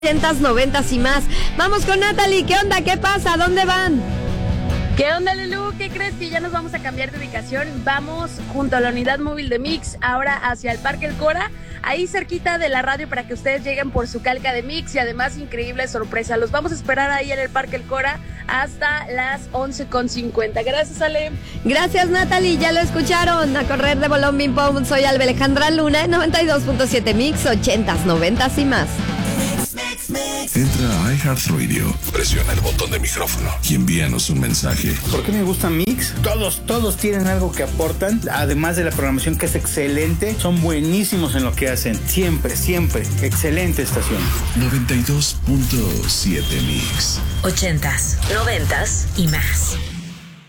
80s, 90s y más. Vamos con Natalie, ¿qué onda? ¿Qué pasa? ¿Dónde van? ¿Qué onda, Lulú? ¿Qué crees? Que ya nos vamos a cambiar de ubicación. Vamos junto a la unidad móvil de Mix, ahora hacia el Parque El Cora, ahí cerquita de la radio para que ustedes lleguen por su calca de Mix y además increíble sorpresa. Los vamos a esperar ahí en el Parque El Cora hasta las 11:50. Gracias, Ale. Gracias, Natalie, ya lo escucharon. A correr de bolón Bim Pong, soy Alba Alejandra Luna en 92.7 Mix, 80s, 90s y más. Entra a iHeartRadio, presiona el botón de micrófono y envíanos un mensaje. ¿Por qué me gusta Mix? Todos tienen algo que aportan, además de la programación que es excelente, son buenísimos en lo que hacen, siempre, excelente estación. 92.7 Mix. 80s, 90s y más.